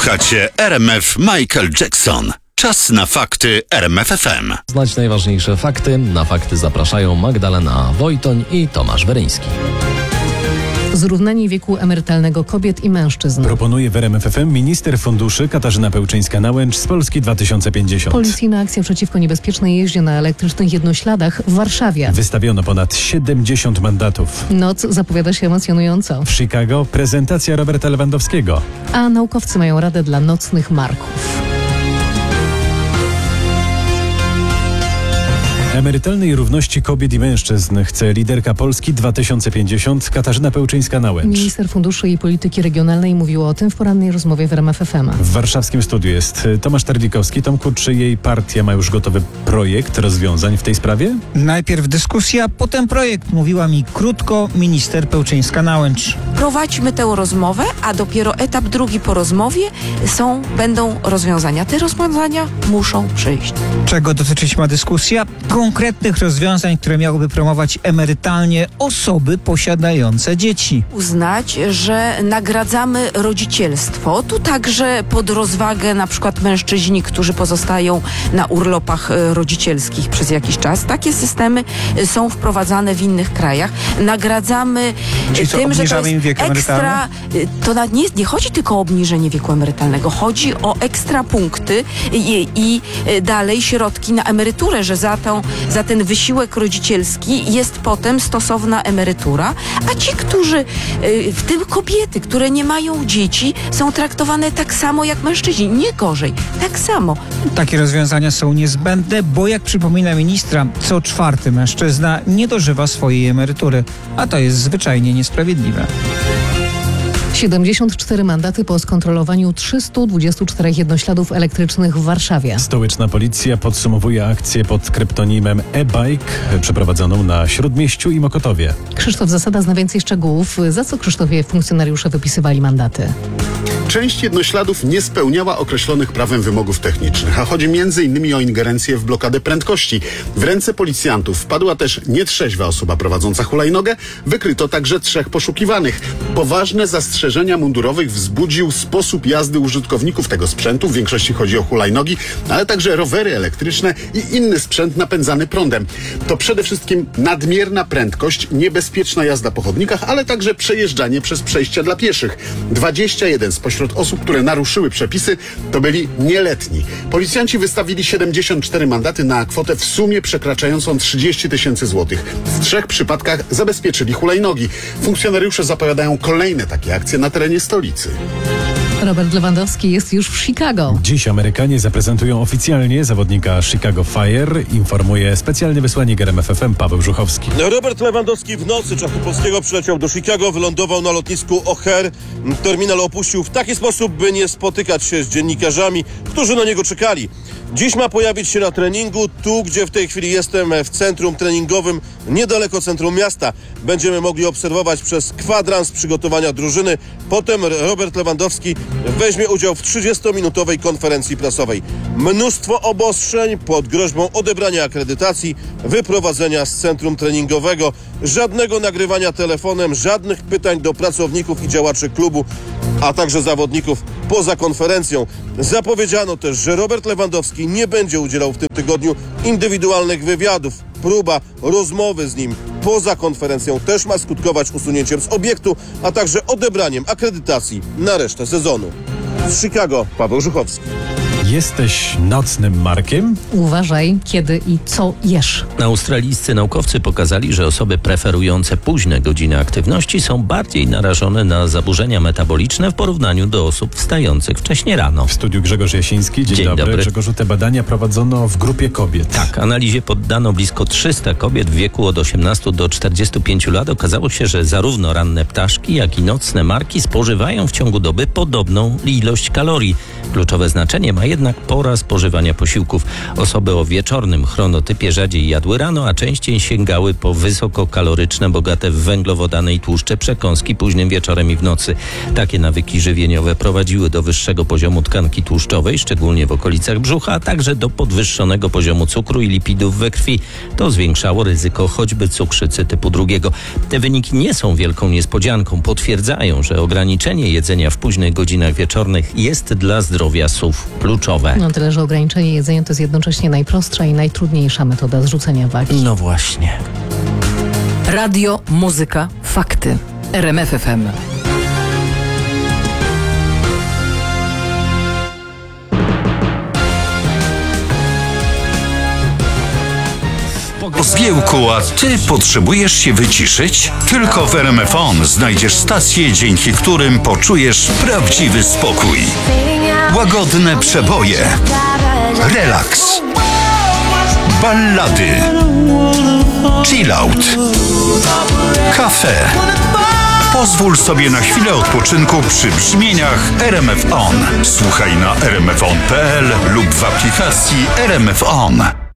Słuchacie RMF Michael Jackson. Czas na fakty RMF FM. Znać najważniejsze fakty. Na fakty zapraszają Magdalena Wojtoń i Tomasz Weryński. Zrównanie wieku emerytalnego kobiet i mężczyzn. Proponuje w RMF FM minister funduszy Katarzyna Pełczyńska-Nałęcz z Polski 2050. Policyjna akcja przeciwko niebezpiecznej jeździe na elektrycznych jednośladach w Warszawie. Wystawiono ponad 70 mandatów. Noc zapowiada się emocjonująco. W Chicago prezentacja Roberta Lewandowskiego. A naukowcy mają radę dla nocnych marków. Emerytalnej równości kobiet i mężczyzn chce liderka Polski 2050 Katarzyna Pełczyńska-Nałęcz. Minister funduszy i polityki regionalnej mówił o tym w porannej rozmowie w RMF FM. W warszawskim studiu jest Tomasz Terlikowski. Tomku, czy jej partia ma już gotowy projekt rozwiązań w tej sprawie? Najpierw dyskusja, potem projekt, mówiła mi krótko minister Pełczyńska-Nałęcz. Prowadźmy tę rozmowę, a dopiero etap drugi po rozmowie będą rozwiązania. Te rozwiązania muszą przyjść. Czego dotyczyć ma dyskusja? Konkretnych rozwiązań, które miałyby promować emerytalnie osoby posiadające dzieci. Uznać, że nagradzamy rodzicielstwo. Tu także pod rozwagę na przykład mężczyźni, którzy pozostają na urlopach rodzicielskich przez jakiś czas. Takie systemy są wprowadzane w innych krajach. Nagradzamy Czyli co, tym, że to obniżamy im jest wiek ekstra. To nie chodzi tylko o obniżenie wieku emerytalnego. Chodzi o ekstra punkty i dalej środki na emeryturę, że za ten wysiłek rodzicielski jest potem stosowna emerytura, a ci, którzy, w tym kobiety, które nie mają dzieci, są traktowane tak samo jak mężczyźni, nie gorzej, tak samo. Takie rozwiązania są niezbędne, bo jak przypomina ministra, co czwarty mężczyzna nie dożywa swojej emerytury, a to jest zwyczajnie niesprawiedliwe. 74 mandaty po skontrolowaniu 324 jednośladów elektrycznych w Warszawie. Stołeczna policja podsumowuje akcję pod kryptonimem e-bike przeprowadzoną na Śródmieściu i Mokotowie. Krzysztof Zasada zna więcej szczegółów. Za co, Krzysztofie, funkcjonariusze wypisywali mandaty? Część jednośladów nie spełniała określonych prawem wymogów technicznych, a chodzi m.in. o ingerencję w blokadę prędkości. W ręce policjantów wpadła też nietrzeźwa osoba prowadząca hulajnogę. Wykryto także 3 poszukiwanych. Poważne zastrzeżenia mundurowych wzbudził sposób jazdy użytkowników tego sprzętu. W większości chodzi o hulajnogi, ale także rowery elektryczne i inny sprzęt napędzany prądem. To przede wszystkim nadmierna prędkość, niebezpieczna jazda po chodnikach, ale także przejeżdżanie przez przejścia dla pieszych. 21 spośród osób, które naruszyły przepisy, to byli nieletni. Policjanci wystawili 74 mandaty na kwotę w sumie przekraczającą 30 000 złotych. W 3 przypadkach zabezpieczyli hulajnogi. Funkcjonariusze zapowiadają kolejne takie akcje na terenie stolicy. Robert Lewandowski jest już w Chicago. Dziś Amerykanie zaprezentują oficjalnie zawodnika Chicago Fire, informuje specjalny wysłannik RMF FM Paweł Żuchowski. Robert Lewandowski w nocy czasu polskiego przyleciał do Chicago, wylądował na lotnisku O'Hare. Terminal opuścił w taki sposób, by nie spotykać się z dziennikarzami, którzy na niego czekali. Dziś ma pojawić się na treningu, tu gdzie w tej chwili jestem, w centrum treningowym, niedaleko centrum miasta. Będziemy mogli obserwować przez kwadrans przygotowania drużyny. Potem Robert Lewandowski weźmie udział w 30-minutowej konferencji prasowej. Mnóstwo obostrzeń pod groźbą odebrania akredytacji, wyprowadzenia z centrum treningowego, żadnego nagrywania telefonem, żadnych pytań do pracowników i działaczy klubu, a także zawodników poza konferencją. Zapowiedziano też, że Robert Lewandowski nie będzie udzielał w tym tygodniu indywidualnych wywiadów. Próba rozmowy z nim poza konferencją też ma skutkować usunięciem z obiektu, a także odebraniem akredytacji na resztę sezonu. Z Chicago Paweł Żuchowski. Jesteś nocnym Markiem? Uważaj, kiedy i co jesz. Australijscy naukowcy pokazali, że osoby preferujące późne godziny aktywności są bardziej narażone na zaburzenia metaboliczne w porównaniu do osób wstających wcześnie rano. W studiu Grzegorz Jasiński. Dzień dobry. Grzegorzu, te badania prowadzono w grupie kobiet. Tak, analizie poddano blisko 300 kobiet w wieku od 18 do 45 lat. Okazało się, że zarówno ranne ptaszki, jak i nocne marki spożywają w ciągu doby podobną ilość kalorii. Kluczowe znaczenie ma jednak pora spożywania posiłków. Osoby o wieczornym chronotypie rzadziej jadły rano, a częściej sięgały po wysokokaloryczne, bogate w węglowodany i tłuszcze przekąski późnym wieczorem i w nocy. Takie nawyki żywieniowe prowadziły do wyższego poziomu tkanki tłuszczowej, szczególnie w okolicach brzucha, a także do podwyższonego poziomu cukru i lipidów we krwi. To zwiększało ryzyko choćby cukrzycy typu 2. Te wyniki nie są wielką niespodzianką. Potwierdzają, że ograniczenie jedzenia w późnych godzinach wieczornych jest dla zdrowia SUV kluczowe. No tyle, że ograniczenie jedzenia to jest jednocześnie najprostsza i najtrudniejsza metoda zrzucenia wagi. No właśnie. Radio, muzyka, fakty. RMF FM. O zgiełku, a ty potrzebujesz się wyciszyć? Tylko w RMF On znajdziesz stacje, dzięki którym poczujesz prawdziwy spokój. Łagodne przeboje, relaks, ballady, chillout, kafe. Pozwól sobie na chwilę odpoczynku przy brzmieniach RMF On. Słuchaj na rmfon.pl lub w aplikacji RMF On.